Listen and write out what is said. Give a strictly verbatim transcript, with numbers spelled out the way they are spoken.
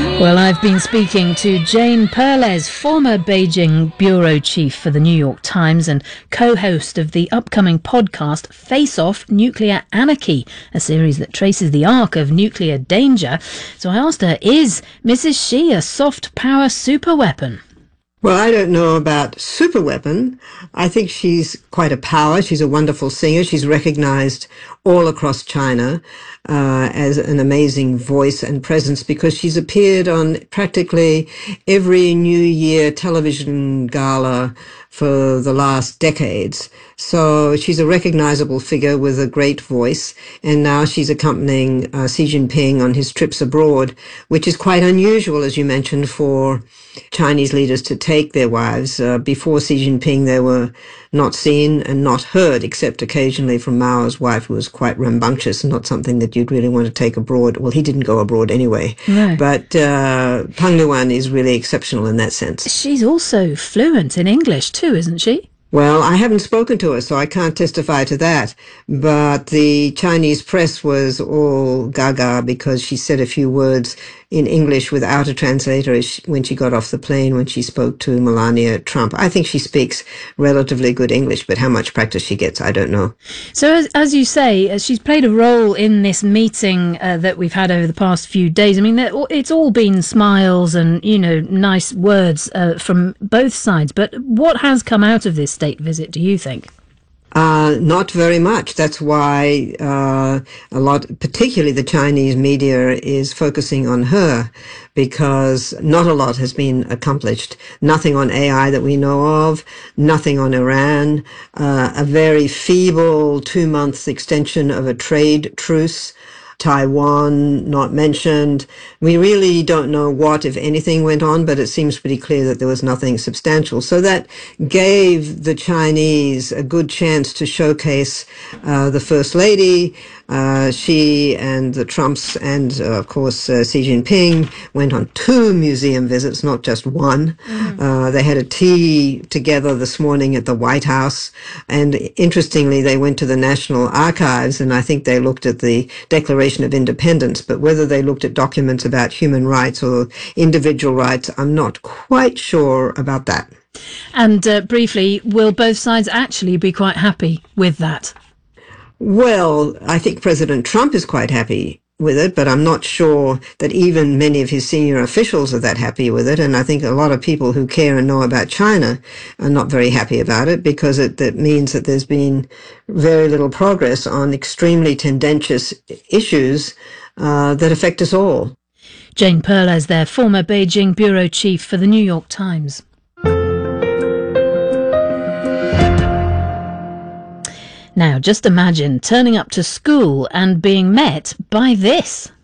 Well, I've been speaking to Jane Perlez, former Beijing bureau chief for the New York Times and co-host of the upcoming podcast Face Off Nuclear Anarchy, a series that traces the arc of nuclear danger. So I asked her, is Missus Xi a soft power superweapon? Well, I don't know about superweapon. I think she's quite a power. She's a wonderful singer. She's recognized all across China uh, as an amazing voice and presence because she's appeared on practically every New Year television gala for the last decades. So she's a recognizable figure with a great voice. And now she's accompanying uh, Xi Jinping on his trips abroad, which is quite unusual, as you mentioned, for Chinese leaders to take their wives. Uh, before Xi Jinping, they were not seen and not heard, except occasionally from Mao's wife, who was quite rambunctious and not something that you'd really want to take abroad. Well, he didn't go abroad anyway. No. But uh, Peng Liyuan is really exceptional in that sense. She's also fluent in English too, isn't she? Well, I haven't spoken to her, so I can't testify to that. But the Chinese press was all gaga because she said a few words in English without a translator when she got off the plane, when she spoke to Melania Trump. I think she speaks relatively good English, but how much practice she gets, I don't know. So as, as you say, she's played a role in this meeting uh, that we've had over the past few days. I mean, it's all been smiles and, you know, nice words uh, from both sides. But what has come out of this state visit, do you think? Uh, not very much. That's why uh, a lot, particularly the Chinese media, is focusing on her because not a lot has been accomplished. Nothing on A I that we know of, nothing on Iran, uh, a very feeble two-month extension of a trade truce. Taiwan not mentioned. We really don't know what, if anything, went on, but it seems pretty clear that there was nothing substantial. So that gave the Chinese a good chance to showcase uh, the First Lady. Uh, she and the Trumps and, uh, of course, uh, Xi Jinping went on two museum visits, not just one. Mm-hmm. Uh, they had a tea together this morning at the White House. And interestingly, they went to the National Archives, and I think they looked at the Declaration of Independence. But whether they looked at documents about human rights or individual rights, I'm not quite sure about that. And uh, briefly, will both sides actually be quite happy with that? Well, I think President Trump is quite happy with it, but I'm not sure that even many of his senior officials are that happy with it. And I think a lot of people who care and know about China are not very happy about it because it, it means that there's been very little progress on extremely tendentious issues uh, that affect us all. Jane Perlez there, former Beijing bureau chief for the New York Times. Now, just imagine turning up to school and being met by this.